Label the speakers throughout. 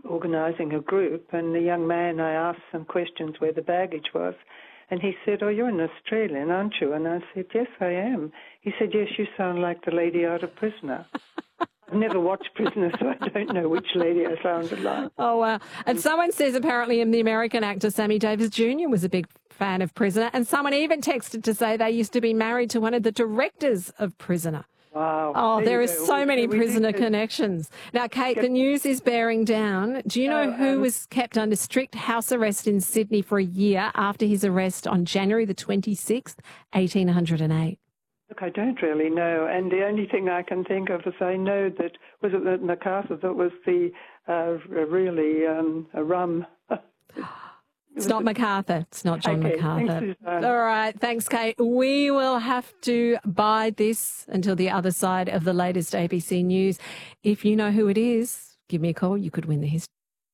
Speaker 1: organising a group, and the young man, I asked some questions where the baggage was, and he said, "Oh, you're an Australian, aren't you?" And I said, "Yes, I am." He said, "Yes, you sound like the lady out of Prisoner." I've never watched Prisoner, so I don't know which lady I sounded like.
Speaker 2: Oh, wow. And someone says apparently the American actor Sammy Davis Jr. was a big fan of Prisoner, and someone even texted to say they used to be married to one of the directors of Prisoner.
Speaker 1: Wow.
Speaker 2: Oh, there are so many Prisoner connections. Now, Kate, the news is bearing down. Do you know who was kept under strict house arrest in Sydney for a year after his arrest on January the 26th, 1808?
Speaker 1: Look, I don't really know, and the only thing I can think of is I know that, was it the MacArthur that was the really a rum...
Speaker 2: It's not MacArthur. It's not John MacArthur.
Speaker 1: Thanks,
Speaker 2: all right. Thanks, Kate. We will have to bide this until the other side of the latest ABC News. If you know who it is, give me a call. You could win the history.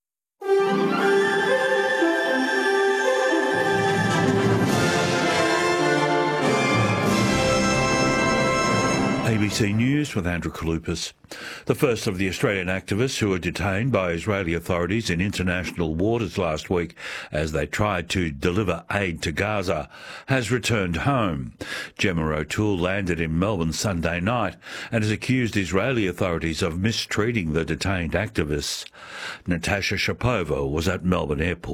Speaker 3: ABC News with Andrew Kalupas. The first of the Australian activists who were detained by Israeli authorities in international waters last week as they tried to deliver aid to Gaza has returned home. Gemma O'Toole landed in Melbourne Sunday night and has accused Israeli authorities of mistreating the detained activists. Natasha Shapova was at Melbourne Airport.